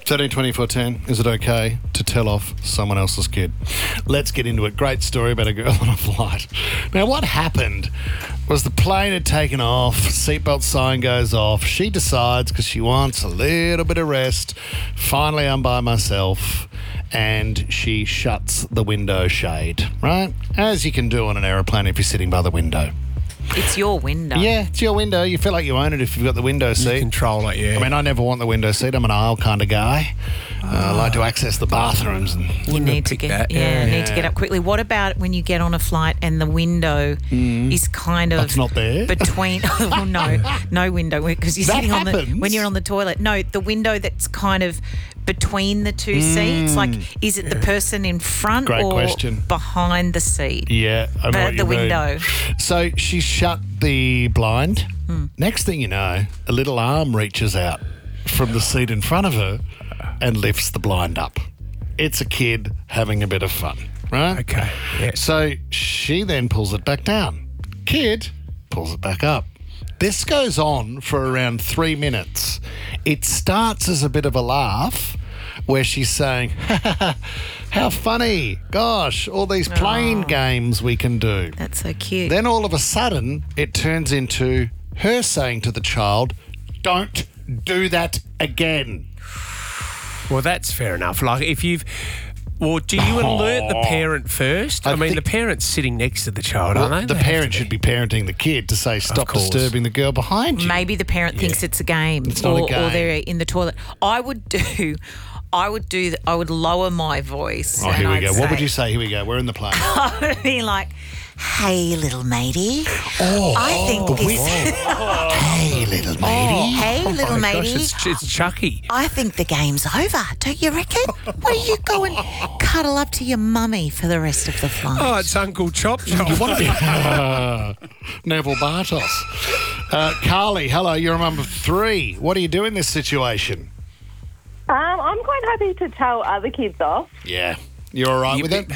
13 24 10. Is it okay to tell off someone else's kid? Let's get into it. Great story about a girl on a flight. Now, what happened was the plane had taken off, seatbelt sign goes off. She decides, because she wants a little bit of rest, finally I'm by myself, and she shuts the window shade, right? As you can do on an aeroplane if you're sitting by the window. It's your window. Yeah, it's your window. You feel like you own it if you've got the window seat. You control it, yeah. I mean, I never want the window seat. I'm an aisle kind of guy. I like to access the bathrooms. And You need to get need to get up quickly. What about when you get on a flight and the window is kind of It's not there? between? Oh, no window because you're That sitting on happens. when you're on the toilet. No, the window that's kind of between the two seats. Like, is it the person in front Great or question. behind the seat? yeah, I know what you The mean. window. So she shut the blind. Next thing you know, a little arm reaches out from the seat in front of her and lifts the blind up. It's a kid having a bit of fun, right? Okay, yeah. So she then pulls it back down. Kid pulls it back up. This goes on for around 3 minutes. It starts as a bit of a laugh where she's saying, how funny. Gosh, all these plane games we can do. That's so cute. Then all of a sudden, it turns into her saying to the child, don't do that again. Well, that's fair enough. Like, if you've... Well, do you alert the parent first? I mean, think- the parent's sitting next to the child, Well, aren't the they? They have parent to should be parenting the kid to say, stop course. disturbing the girl behind you. Maybe the parent thinks it's a game, not a or game. they're in the toilet. I would lower my voice. Oh, and here we I'd go. What would say- you say? Here we go. We're in the plane. I would be like, hey, little matey. I think this. Hey, little matey. Hey, little Oh my matey. gosh, it's Chucky. I think the game's over, don't you reckon? Why don't you go and cuddle up to your mummy for the rest of the flight? Oh, it's Uncle Chop Chop. You want to be Neville Bartos. Carly, hello. You're a mum of 3. What do you do in this situation? I'm quite happy to tell other kids off. Yeah. You're all right with it?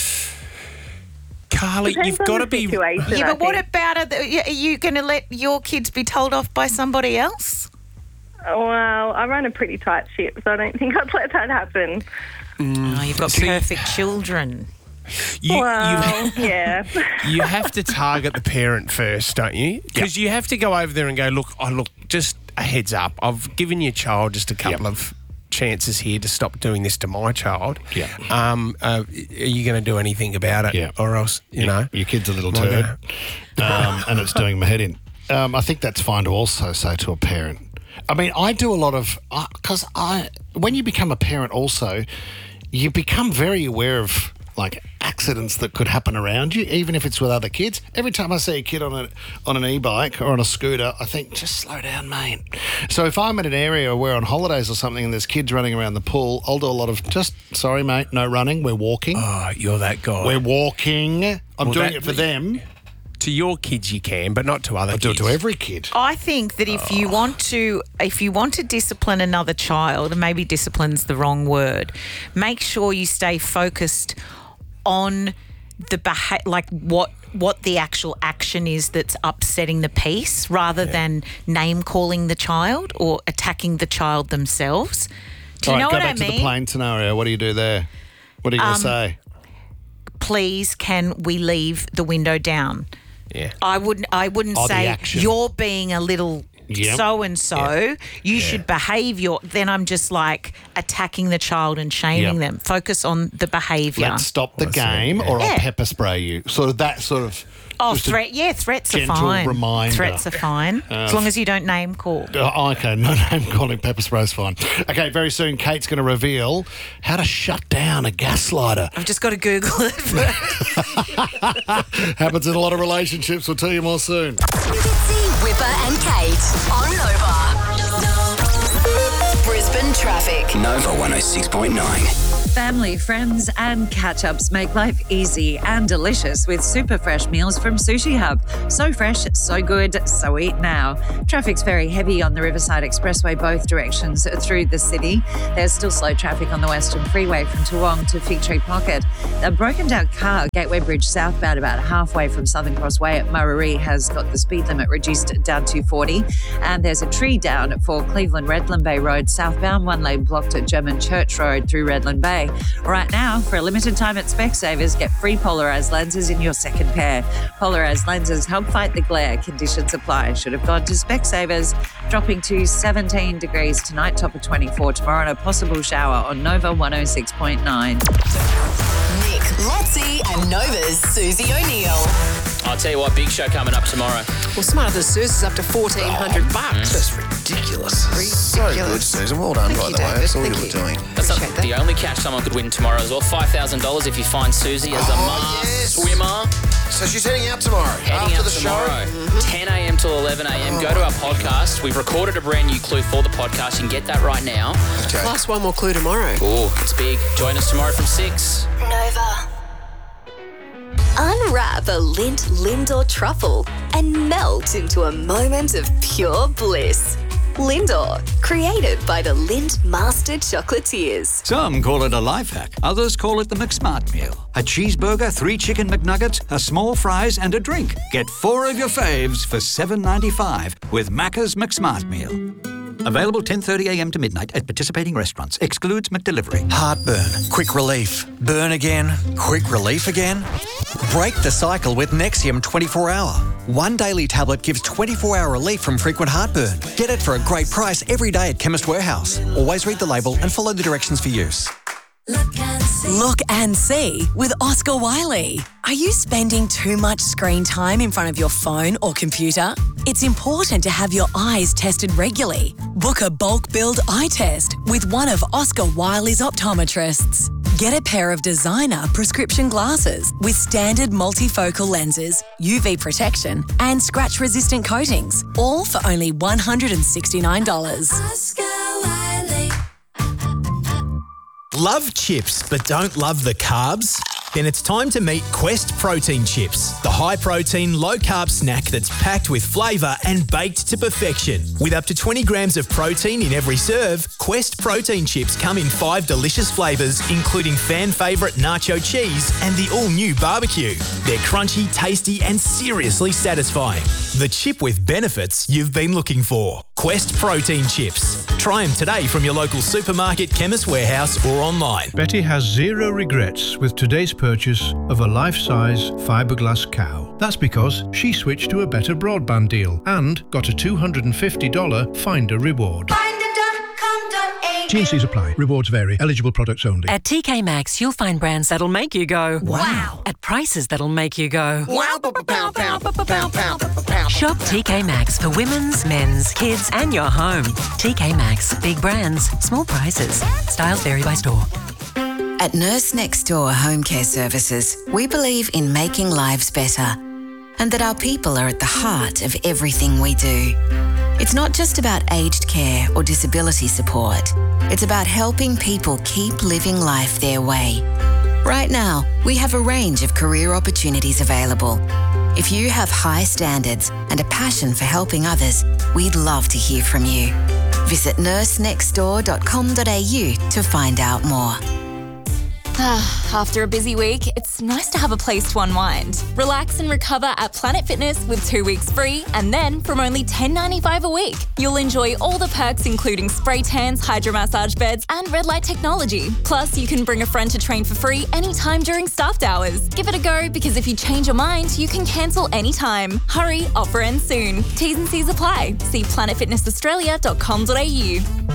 Carly, Depends you've on got the to be... situation, Yeah, I but what think. about it? Are you going to let your kids be told off by somebody else? Well, I run a pretty tight ship, so I don't think I'd let that happen. Oh, you've got See- perfect children. Well, yeah. You have to target the parent first, don't you? Because you have to go over there and go, look, just a heads up. I've given your child just a couple of chances here to stop doing this to my child. Yeah. Are you going to do anything about it? Yeah. Or else, you know. Your kid's a little Not turd, and it's doing my head in. I think that's fine to also say to a parent. I mean, I do a lot of... Because when you become a parent also, you become very aware of, like, accidents that could happen around you, even if it's with other kids. Every time I see a kid on an e-bike or on a scooter, I think, just slow down, mate. So if I'm at an area where on holidays or something and there's kids running around the pool, I'll do a lot of just, sorry, mate, no running, we're walking. Oh, you're that guy. We're walking. I'm doing it for them. To your kids you can, but not to other I kids. do it to every kid. I think that if you want to discipline another child, and maybe discipline's the wrong word, make sure you stay focused on the what the actual action is that's upsetting the peace, rather than name calling the child or attacking the child themselves. Do you know go what I back to the mean? plane scenario. What do you do there? What are you going to say? Please, can we leave the window down? Yeah. I wouldn't the say action. you're being a little Yep. so-and-so. You should behave then I'm just like attacking the child and shaming Yep. them. Focus on the behaviour. Let's stop the game, or I'll Yeah. pepper spray you. Sort of that sort of... Oh, just a- threats are gentle fine. reminder. Threats are fine. As long as you don't name call. Oh, okay, no name calling, pepper spray's fine. Okay, very soon Kate's going to reveal how to shut down a gas lighter. I've just got to Google it. Happens in a lot of relationships. We'll tell you more soon. Fitzy, Whipper and Kate on Nova. Brisbane traffic. Nova 106.9. Family, friends and catch-ups make life easy and delicious with super fresh meals from Sushi Hub. So fresh, so good, so eat now. Traffic's very heavy on the Riverside Expressway both directions through the city. There's still slow traffic on the Western Freeway from Toowong to Fig Tree Pocket. A broken down car, Gateway Bridge southbound about halfway from Southern Crossway at Murray has got the speed limit reduced down to 40. And there's a tree down for Cleveland Redland Bay Road southbound, one lane block off to German Church Road through Redland Bay. Right now, for a limited time at Specsavers, get free polarised lenses in your second pair. Polarised lenses help fight the glare. Conditions apply. Should have gone to Specsavers. Dropping to 17 degrees tonight, top of 24 tomorrow, and a possible shower on Nova 106.9. Nick, Lotzie and Nova's Susie O'Neill. I'll tell you what, big show coming up tomorrow. Well, Smarter Than Suze is up to $1,400. That's ridiculous. So good, Susan. Well done, by the way. That's all you were doing. That's the only catch someone could win tomorrow as well. $5,000 if you find Susie as a masked swimmer. So she's heading out tomorrow. Heading after out the tomorrow, show. 10 a.m. till 11 a.m. Go to our podcast. We've recorded a brand new clue for the podcast. You can get that right now. Okay. Plus one more clue tomorrow. Oh, it's big. Join us tomorrow from 6. Nova. Unwrap a Lindt Lindor truffle and melt into a moment of pure bliss. Lindor, created by the Lindt Master Chocolatiers. Some call it a life hack. Others call it the McSmart meal. A cheeseburger, 3 chicken McNuggets, a small fries and a drink. Get 4 of your faves for $7.95 with Macca's McSmart meal. Available 10:30 a.m. to midnight at participating restaurants. Excludes McDelivery. Heartburn, quick relief. Burn again, quick relief again. Break the cycle with Nexium 24-hour. One daily tablet gives 24-hour relief from frequent heartburn. Get it for a great price every day at Chemist Warehouse. Always read the label and follow the directions for use. Look and see with Oscar Wiley. Are you spending too much screen time in front of your phone or computer? It's important to have your eyes tested regularly. Book a bulk build eye test with one of Oscar Wiley's optometrists. Get a pair of designer prescription glasses with standard multifocal lenses, UV protection and scratch-resistant coatings, all for only $169. Oscar Wiley. Love chips but don't love the carbs? Then it's time to meet Quest Protein Chips, the high-protein, low-carb snack that's packed with flavour and baked to perfection. With up to 20 grams of protein in every serve, Quest Protein Chips come in 5 delicious flavours, including fan favourite nacho cheese and the all-new barbecue. They're crunchy, tasty and seriously satisfying. The chip with benefits you've been looking for. Quest Protein Chips. Try them today from your local supermarket, Chemist Warehouse or online. Betty has zero regrets with today's purchase of a life-size fiberglass cow. That's because she switched to a better broadband deal and got a $250 Finder reward. T&Cs apply. Rewards vary. Eligible products only. At TK Maxx, you'll find brands that'll make you go, wow. At prices that'll make you go, wow. Shop TK Maxx for women's, men's, kids and your home. TK Maxx. Big brands, small prices. Styles vary by store. At Nurse Next Door Home Care Services, we believe in making lives better and that our people are at the heart of everything we do. It's not just about aged care or disability support. It's about helping people keep living life their way. Right now, we have a range of career opportunities available. If you have high standards and a passion for helping others, we'd love to hear from you. Visit nursenextdoor.com.au to find out more. After a busy week, it's nice to have a place to unwind. Relax and recover at Planet Fitness with 2 weeks free, and then from only $10.95 a week, you'll enjoy all the perks including spray tans, hydromassage beds and red light technology. Plus, you can bring a friend to train for free anytime during staffed hours. Give it a go because if you change your mind, you can cancel anytime. Hurry, offer ends soon. T's and C's apply. See planetfitnessaustralia.com.au.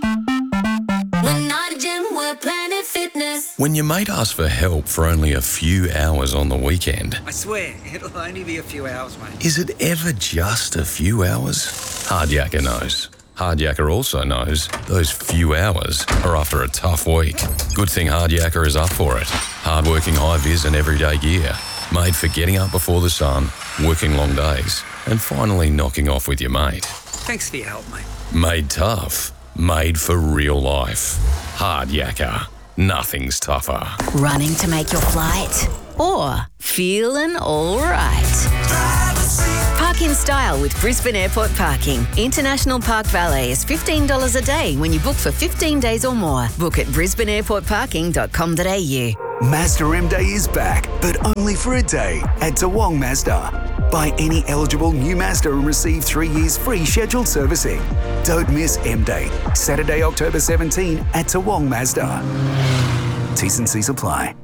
We're not a gym, we're Planet Fitness. When your mate asks for help for only a few hours on the weekend, I swear, it'll only be a few hours, mate. is it ever just a few hours? Hardyaker knows. Hardyaker also knows those few hours are after a tough week. Good thing Hardyaker is up for it. Hardworking high-vis and everyday gear. Made for getting up before the sun, working long days, and finally knocking off with your mate. Thanks for your help, mate. Made tough. Made for real life. Hardyaker. Nothing's tougher. Running to make your flight? Or feeling all right? Park in style with Brisbane Airport Parking. International Park Valet is $15 a day when you book for 15 days or more. Book at brisbaneairportparking.com.au. Mazda M Day is back, but only for a day at Toowong Mazda. Buy any eligible new Mazda and receive 3 years free scheduled servicing. Don't miss M-Day, Saturday, October 17 at Toowong Mazda. T's and C's apply.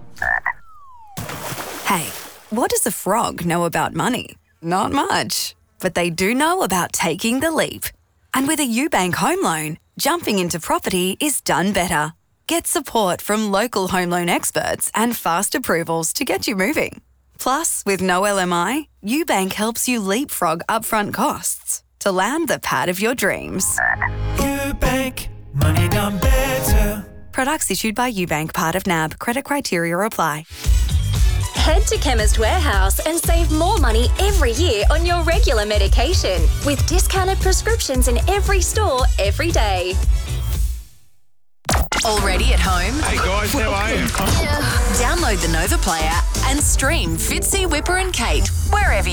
Hey, what does a frog know about money? Not much. But they do know about taking the leap. And with a UBank home loan, jumping into property is done better. Get support from local home loan experts and fast approvals to get you moving. Plus, with no LMI, UBank helps you leapfrog upfront costs to land the pad of your dreams. UBank, money done better. Products issued by UBank, part of NAB. Credit criteria apply. Head to Chemist Warehouse and save more money every year on your regular medication with discounted prescriptions in every store every day. Already at home? Hey guys, how are you? Download the Nova Player and stream Fitzy, Whipper and Kate wherever